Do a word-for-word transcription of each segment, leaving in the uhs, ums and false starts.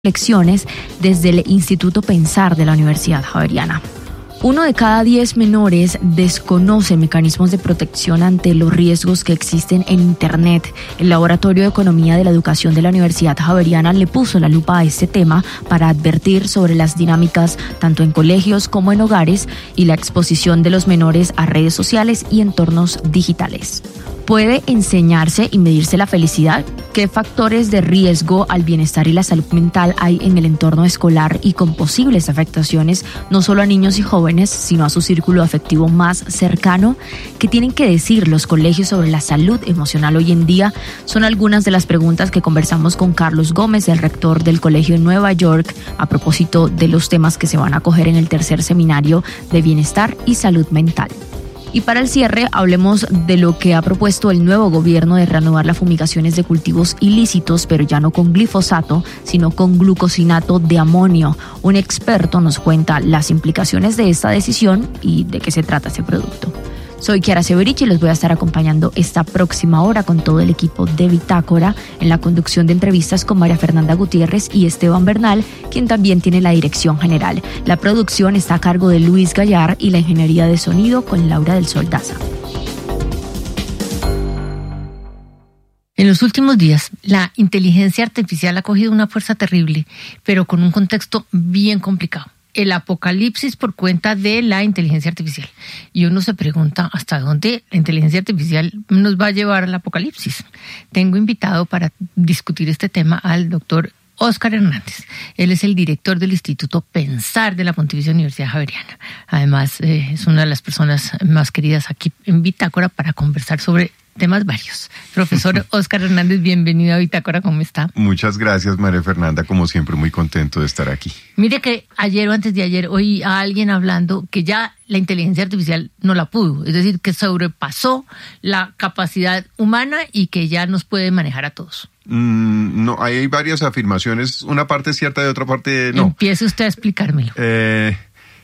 Lecciones desde el Instituto Pensar de la Universidad Javeriana. Uno de cada diez menores desconoce mecanismos de protección ante los riesgos que existen en Internet. El Laboratorio de Economía de la Educación de la Universidad Javeriana le puso la lupa a este tema para advertir sobre las dinámicas tanto en colegios como en hogares y la exposición de los menores a redes sociales y entornos digitales. ¿Puede enseñarse y medirse la felicidad? ¿Qué factores de riesgo al bienestar y la salud mental hay en el entorno escolar y con posibles afectaciones no solo a niños y jóvenes, sino a su círculo afectivo más cercano? ¿Qué tienen que decir los colegios sobre la salud emocional hoy en día? Son algunas de las preguntas que conversamos con Carlos Gómez, el rector del Colegio de Nueva York, a propósito de los temas que se van a acoger en el tercer seminario de bienestar y salud mental. Y para el cierre, hablemos de lo que ha propuesto el nuevo gobierno de reanudar las fumigaciones de cultivos ilícitos, pero ya no con glifosato, sino con glucosinato de amonio. Un experto nos cuenta las implicaciones de esta decisión y de qué se trata este producto. Soy Kiara Severich y los voy a estar acompañando esta próxima hora con todo el equipo de Bitácora en la conducción de entrevistas con María Fernanda Gutiérrez y Esteban Bernal, quien también tiene la dirección general. La producción está a cargo de Luis Gallar y la ingeniería de sonido con Laura del Sol Daza. En los últimos días, la inteligencia artificial ha cogido una fuerza terrible, pero con un contexto bien complicado. El apocalipsis por cuenta de la inteligencia artificial. Y uno se pregunta hasta dónde la inteligencia artificial nos va a llevar al apocalipsis. Tengo invitado para discutir este tema al doctor Óscar Hernández. Él es el director del Instituto Pensar de la Pontificia Universidad Javeriana. Además, eh, es una de las personas más queridas aquí en Bitácora para conversar sobre temas varios. Profesor Óscar Hernández, bienvenido a Bitácora, ¿cómo está? Muchas gracias, María Fernanda, como siempre muy contento de estar aquí. Mire que ayer o antes de ayer oí a alguien hablando que ya la inteligencia artificial no la pudo, es decir, que sobrepasó la capacidad humana y que ya nos puede manejar a todos. Mm, no, hay varias afirmaciones, una parte cierta y otra parte no. Empiece usted a explicármelo. Eh,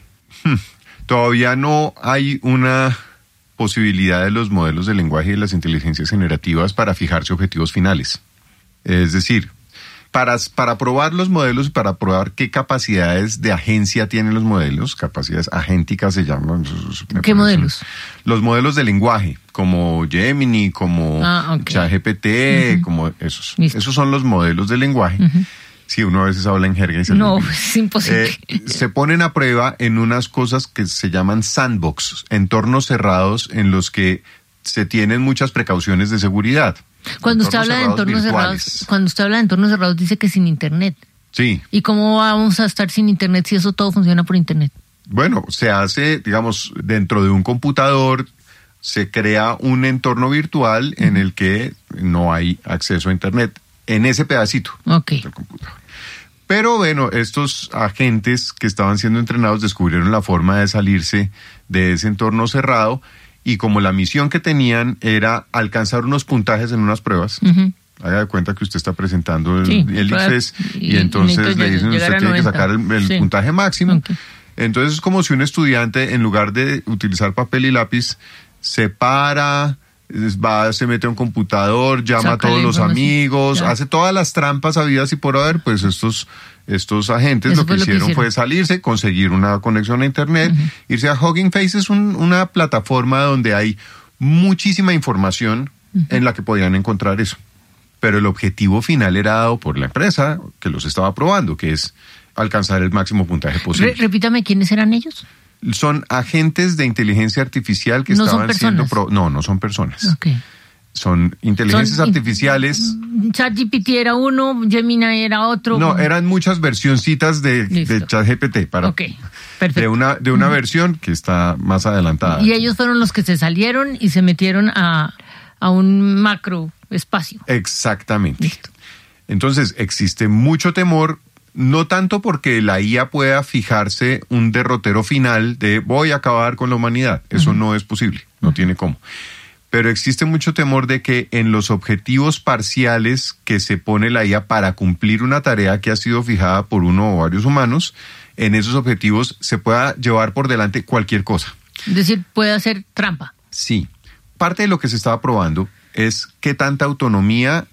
todavía no hay una posibilidad de los modelos de lenguaje y de las inteligencias generativas para fijarse objetivos finales. Es decir, para, para probar los modelos y para probar qué capacidades de agencia tienen los modelos, capacidades agénticas se llaman. ¿Qué modelos? Los modelos de lenguaje, como Gemini, como ah, okay. ChatGPT, uh-huh. como esos. Listo. Esos son los modelos de lenguaje. Uh-huh. Sí, uno a veces habla en jerga y se No, es imposible. Eh, se ponen a prueba en unas cosas que se llaman sandbox, entornos cerrados en los que se tienen muchas precauciones de seguridad. Cuando usted habla de entornos virtuales. cerrados, cuando usted habla de entornos cerrados dice que sin internet. Sí. ¿Y cómo vamos a estar sin internet si eso todo funciona por internet? Bueno, se hace, digamos, dentro de un computador, se crea un entorno virtual en el que no hay acceso a internet. En ese pedacito okay. del computador. Pero bueno, estos agentes que estaban siendo entrenados descubrieron la forma de salirse de ese entorno cerrado y como la misión que tenían era alcanzar unos puntajes en unas pruebas, uh-huh. haga de cuenta que usted está presentando el, sí, el I C F E S y, y entonces le dicen usted tiene noventa. Que sacar el, el sí. puntaje máximo. Okay. Entonces es como si un estudiante en lugar de utilizar papel y lápiz se para, va, se mete a un computador, llama Sácale a todos los amigos, ya. hace todas las trampas habidas y por haber, pues estos, estos agentes lo que, lo que hicieron fue salirse, conseguir una conexión a internet, uh-huh. irse a Hugging Face, es un, una plataforma donde hay muchísima información uh-huh. en la que podían encontrar eso. Pero el objetivo final era dado por la empresa que los estaba probando, que es alcanzar el máximo puntaje posible. Re- repítame, ¿quiénes eran ellos? Son agentes de inteligencia artificial que no estaban siendo... Pro- no, no son personas. Okay. Son inteligencias son, artificiales. ChatGPT era uno, Gemini era otro. No, eran muchas versioncitas de, de ChatGPT. Para, okay. Perfecto. De una, de una uh-huh. versión que está más adelantada. Y ellos fueron los que se salieron y se metieron a, a un macro espacio. Exactamente. Listo. Entonces, existe mucho temor. No tanto porque la I A pueda fijarse un derrotero final de voy a acabar con la humanidad. Eso uh-huh. no es posible, no uh-huh. tiene cómo. Pero existe mucho temor de que en los objetivos parciales que se pone la I A para cumplir una tarea que ha sido fijada por uno o varios humanos, en esos objetivos se pueda llevar por delante cualquier cosa. Es decir, puede hacer trampa. Sí. Parte de lo que se estaba probando es qué tanta autonomía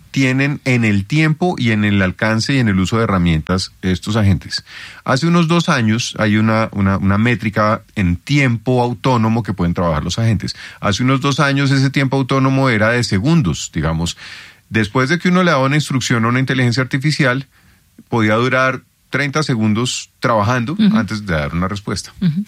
tienen en el tiempo y en el alcance y en el uso de herramientas estos agentes. Hace unos dos años hay una, una, una métrica en tiempo autónomo que pueden trabajar los agentes. Hace unos dos años ese tiempo autónomo era de segundos, digamos. Después de que uno le daba una instrucción a una inteligencia artificial, podía durar treinta segundos trabajando uh-huh. antes de dar una respuesta. Uh-huh.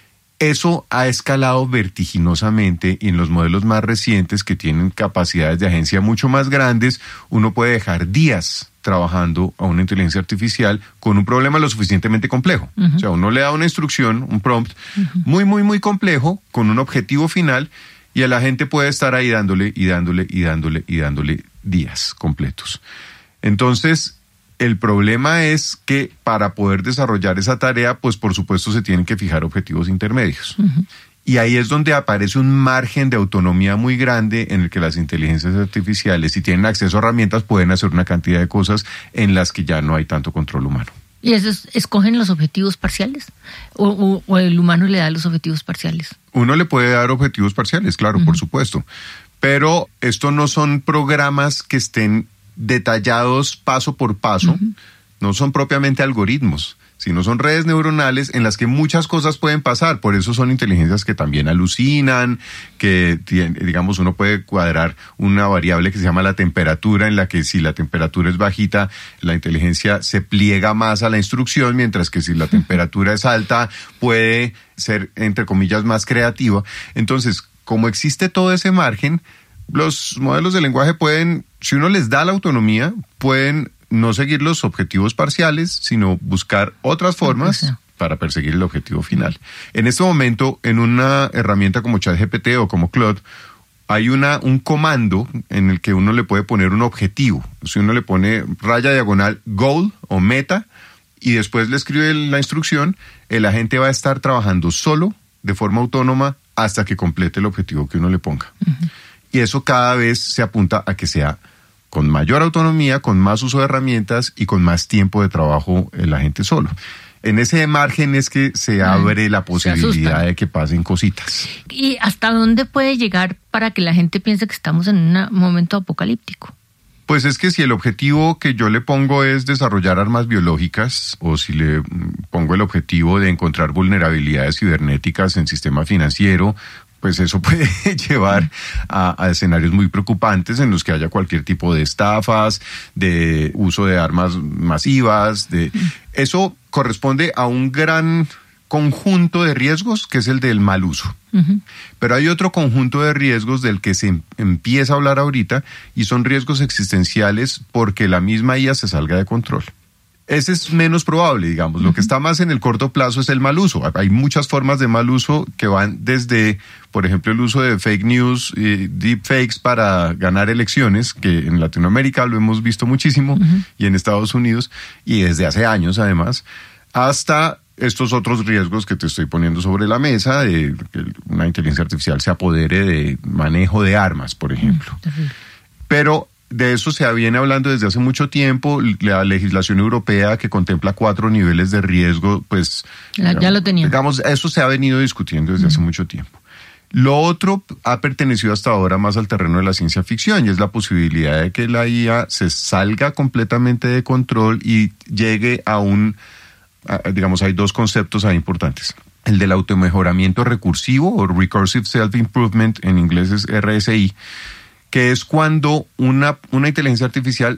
Eso ha escalado vertiginosamente y en los modelos más recientes que tienen capacidades de agencia mucho más grandes, uno puede dejar días trabajando a una inteligencia artificial con un problema lo suficientemente complejo. Uh-huh. O sea, uno le da una instrucción, un prompt, uh-huh. muy, muy, muy complejo, con un objetivo final, y la gente puede estar ahí dándole y dándole y dándole y dándole días completos. Entonces, el problema es que para poder desarrollar esa tarea, pues por supuesto se tienen que fijar objetivos intermedios. Uh-huh. Y ahí es donde aparece un margen de autonomía muy grande en el que las inteligencias artificiales, si tienen acceso a herramientas, pueden hacer una cantidad de cosas en las que ya no hay tanto control humano. ¿Y esos escogen los objetivos parciales? ¿O, o, o el humano le da los objetivos parciales? Uno le puede dar objetivos parciales, claro, uh-huh. por supuesto. Pero esto no son programas que estén detallados paso por paso, uh-huh. no son propiamente algoritmos, sino son redes neuronales en las que muchas cosas pueden pasar. Por eso son inteligencias que también alucinan, que digamos uno puede cuadrar una variable que se llama la temperatura, en la que si la temperatura es bajita, la inteligencia se pliega más a la instrucción, mientras que si la temperatura es alta, puede ser, entre comillas, más creativa. Entonces, como existe todo ese margen, los modelos de lenguaje pueden, si uno les da la autonomía, pueden no seguir los objetivos parciales, sino buscar otras formas sí. para perseguir el objetivo final. En este momento, en una herramienta como ChatGPT o como Claude, hay una, un comando en el que uno le puede poner un objetivo. Si uno le pone raya diagonal goal o meta y después le escribe la instrucción, el agente va a estar trabajando solo, de forma autónoma, hasta que complete el objetivo que uno le ponga. Uh-huh. Y eso cada vez se apunta a que sea con mayor autonomía, con más uso de herramientas y con más tiempo de trabajo el agente solo. En ese margen es que se abre la posibilidad de que pasen cositas. ¿Y hasta dónde puede llegar para que la gente piense que estamos en un momento apocalíptico? Pues es que si el objetivo que yo le pongo es desarrollar armas biológicas, o si le pongo el objetivo de encontrar vulnerabilidades cibernéticas en sistema financiero, pues eso puede llevar a, a escenarios muy preocupantes en los que haya cualquier tipo de estafas, de uso de armas masivas. De eso corresponde a un gran conjunto de riesgos que es el del mal uso. Uh-huh. Pero hay otro conjunto de riesgos del que se empieza a hablar ahorita y son riesgos existenciales porque la misma I A se salga de control. Ese es menos probable, digamos. Uh-huh. Lo que está más en el corto plazo es el mal uso. Hay muchas formas de mal uso que van desde, por ejemplo, el uso de fake news y deepfakes para ganar elecciones, que en Latinoamérica lo hemos visto muchísimo, uh-huh. y en Estados Unidos, y desde hace años además, hasta estos otros riesgos que te estoy poniendo sobre la mesa, de que una inteligencia artificial se apodere de manejo de armas, por ejemplo. Uh-huh. Pero de eso se viene hablando desde hace mucho tiempo. La legislación europea que contempla cuatro niveles de riesgo, pues ya, digamos, ya lo tenía. Digamos, eso se ha venido discutiendo desde uh-huh. hace mucho tiempo. Lo otro ha pertenecido hasta ahora más al terreno de la ciencia ficción y es la posibilidad de que la I A se salga completamente de control y llegue a un, a, digamos, hay dos conceptos ahí importantes. El del automejoramiento recursivo o Recursive Self-Improvement, en inglés es R S I, que es cuando una, una inteligencia artificial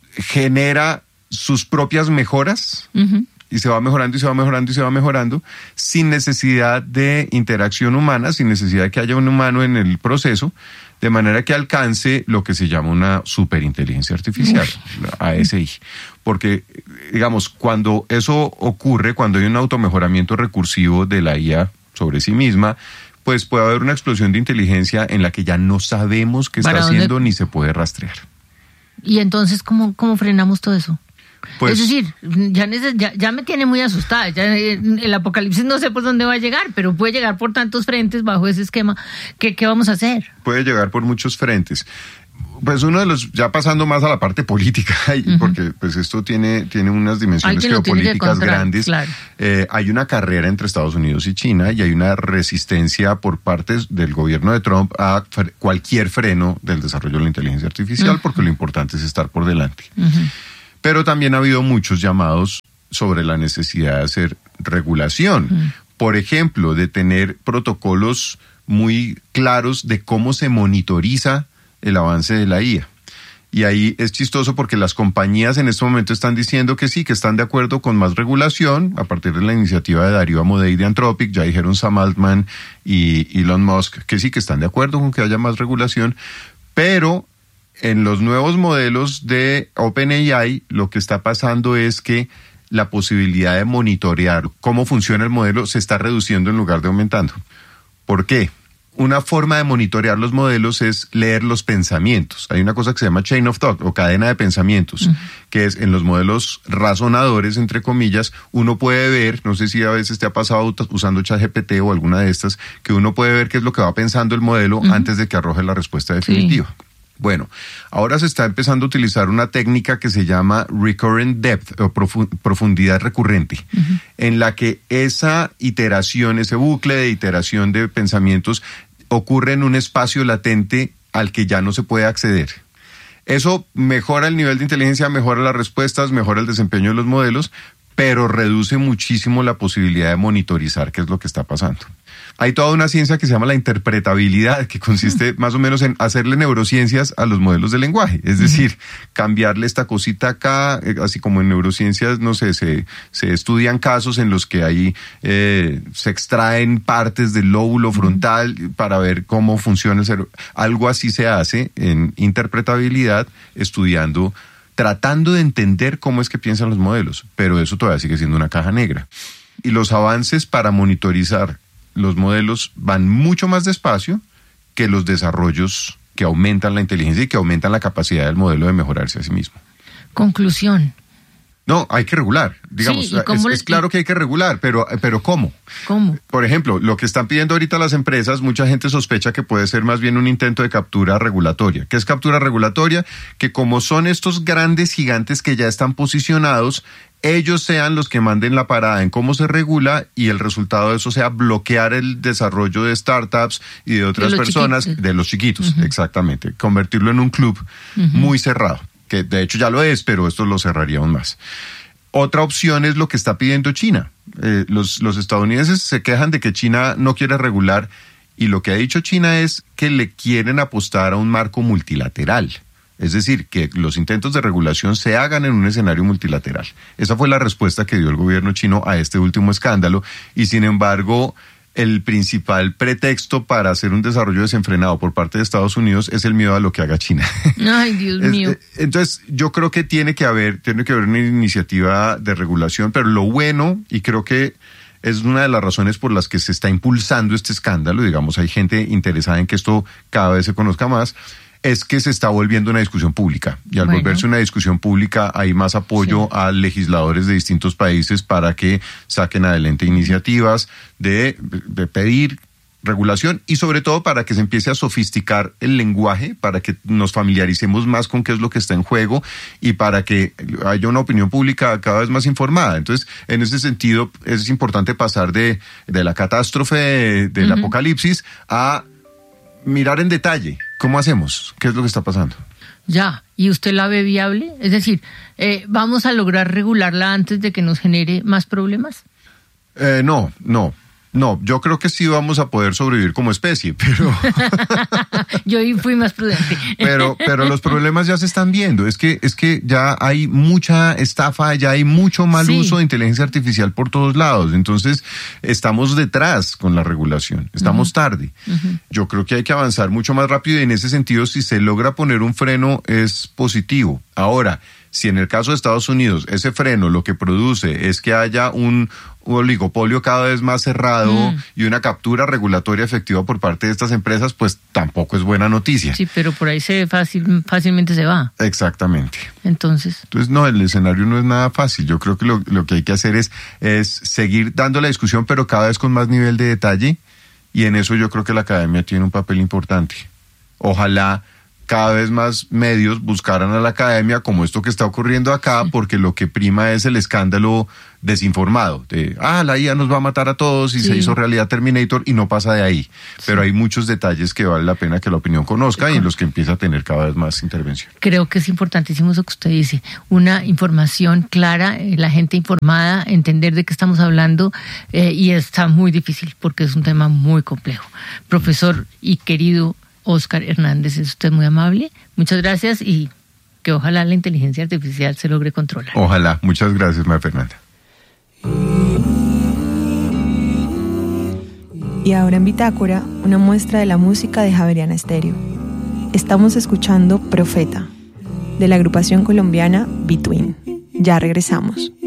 genera sus propias mejoras uh-huh. y se va mejorando y se va mejorando y se va mejorando sin necesidad de interacción humana, sin necesidad de que haya un humano en el proceso, de manera que alcance lo que se llama una superinteligencia artificial, la A S I. Porque, digamos, cuando eso ocurre, cuando hay un automejoramiento recursivo de la I A sobre sí misma, pues puede haber una explosión de inteligencia en la que ya no sabemos qué está haciendo dónde... ni se puede rastrear. ¿Y entonces cómo, cómo frenamos todo eso? Pues, es decir, ya, ya, ya me tiene muy asustada. Ya el apocalipsis no sé por dónde va a llegar, pero puede llegar por tantos frentes bajo ese esquema. ¿Qué, qué vamos a hacer? Puede llegar por muchos frentes. Pues uno de los, ya pasando más a la parte política, uh-huh. porque pues esto tiene, tiene unas dimensiones geopolíticas grandes. Claro. Eh, hay una carrera entre Estados Unidos y China y hay una resistencia por parte del gobierno de Trump a fre- cualquier freno del desarrollo de la inteligencia artificial, uh-huh. porque lo importante es estar por delante. Uh-huh. Pero también ha habido muchos llamados sobre la necesidad de hacer regulación. Uh-huh. Por ejemplo, de tener protocolos muy claros de cómo se monitoriza el avance de la I A. Y ahí es chistoso porque las compañías en este momento están diciendo que sí, que están de acuerdo con más regulación, a partir de la iniciativa de Darío Amodei de Anthropic. Ya dijeron Sam Altman y Elon Musk que sí, que están de acuerdo con que haya más regulación, pero en los nuevos modelos de OpenAI lo que está pasando es que la posibilidad de monitorear cómo funciona el modelo se está reduciendo en lugar de aumentando. ¿Por qué? Una forma de monitorear los modelos es leer los pensamientos. Hay una cosa que se llama chain of thought o cadena de pensamientos, uh-huh. que es en los modelos razonadores, entre comillas, uno puede ver, no sé si a veces te ha pasado usando ChatGPT o alguna de estas, que uno puede ver qué es lo que va pensando el modelo uh-huh. antes de que arroje la respuesta definitiva. Sí. Bueno, ahora se está empezando a utilizar una técnica que se llama recurrent depth o profundidad recurrente, uh-huh. en la que esa iteración, ese bucle de iteración de pensamientos ocurre en un espacio latente al que ya no se puede acceder. Eso mejora el nivel de inteligencia, mejora las respuestas, mejora el desempeño de los modelos, pero reduce muchísimo la posibilidad de monitorizar qué es lo que está pasando. Hay toda una ciencia que se llama la interpretabilidad, que consiste más o menos en hacerle neurociencias a los modelos de lenguaje. Es decir, cambiarle esta cosita acá, así como en neurociencias, no sé, se, se estudian casos en los que ahí eh, se extraen partes del lóbulo frontal para ver cómo funciona el cerebro. Algo así se hace en interpretabilidad, estudiando, tratando de entender cómo es que piensan los modelos, pero eso todavía sigue siendo una caja negra. Y los avances para monitorizar los modelos van mucho más despacio que los desarrollos que aumentan la inteligencia y que aumentan la capacidad del modelo de mejorarse a sí mismo. Conclusión. No, hay que regular, digamos, sí, es, es claro que hay que regular, pero, pero ¿cómo? ¿Cómo? Por ejemplo, lo que están pidiendo ahorita las empresas, mucha gente sospecha que puede ser más bien un intento de captura regulatoria. ¿Qué es captura regulatoria? Que como son estos grandes gigantes que ya están posicionados, ellos sean los que manden la parada en cómo se regula y el resultado de eso sea bloquear el desarrollo de startups y de otras de personas, chiquitos. de los chiquitos, uh-huh. exactamente, convertirlo en un club uh-huh. muy cerrado, que de hecho ya lo es, pero esto lo cerraría aún más. Otra opción es lo que está pidiendo China. Eh, los, los estadounidenses se quejan de que China no quiere regular y lo que ha dicho China es que le quieren apostar a un marco multilateral. Es decir, que los intentos de regulación se hagan en un escenario multilateral. Esa fue la respuesta que dio el gobierno chino a este último escándalo y, sin embargo, el principal pretexto para hacer un desarrollo desenfrenado por parte de Estados Unidos es el miedo a lo que haga China. Ay, Dios mío. Entonces, yo creo que tiene que haber, tiene que haber una iniciativa de regulación, pero lo bueno, y creo que es una de las razones por las que se está impulsando este escándalo, digamos, hay gente interesada en que esto cada vez se conozca más, es que se está volviendo una discusión pública. Y al bueno. volverse una discusión pública hay más apoyo sí. a legisladores de distintos países para que saquen adelante iniciativas de, de pedir regulación y sobre todo para que se empiece a sofisticar el lenguaje, para que nos familiaricemos más con qué es lo que está en juego y para que haya una opinión pública cada vez más informada. Entonces, en ese sentido, es importante pasar de, de la catástrofe del uh-huh. apocalipsis a mirar en detalle cómo hacemos, qué es lo que está pasando. Ya, ¿y usted la ve viable? Es decir, eh, ¿vamos a lograr regularla antes de que nos genere más problemas? Eh, no, no. No, yo creo que sí vamos a poder sobrevivir como especie, pero... Yo fui más prudente. pero, pero los problemas ya se están viendo. Es que, es que ya hay mucha estafa, ya hay mucho mal sí. uso de inteligencia artificial por todos lados. Entonces, estamos detrás con la regulación. Estamos uh-huh. tarde. Uh-huh. Yo creo que hay que avanzar mucho más rápido y en ese sentido, si se logra poner un freno, es positivo. Ahora, si en el caso de Estados Unidos ese freno lo que produce es que haya un, un oligopolio cada vez más cerrado mm. y una captura regulatoria efectiva por parte de estas empresas, pues tampoco es buena noticia. Sí, pero por ahí se fácil, fácilmente se va. Exactamente. Entonces. Entonces, no, el escenario no es nada fácil. Yo creo que lo, lo que hay que hacer es, es seguir dando la discusión, pero cada vez con más nivel de detalle, y en eso yo creo que la academia tiene un papel importante. Ojalá cada vez más medios buscaran a la academia, como esto que está ocurriendo acá, sí. porque lo que prima es el escándalo desinformado, de, ah, la I A nos va a matar a todos y sí. se hizo realidad Terminator, y no pasa de ahí. Sí. Pero hay muchos detalles que vale la pena que la opinión conozca sí. y en los que empieza a tener cada vez más intervención. Creo que es importantísimo eso que usted dice, una información clara, eh, la gente informada, entender de qué estamos hablando, eh, y está muy difícil porque es un tema muy complejo. Profesor y querido Óscar Hernández, es usted muy amable, muchas gracias, y que ojalá la inteligencia artificial se logre controlar. Ojalá, muchas gracias, María Fernanda. Y ahora en Bitácora, una muestra de la música de Javeriana Estéreo. Estamos escuchando Profeta, de la agrupación colombiana Between. Ya regresamos.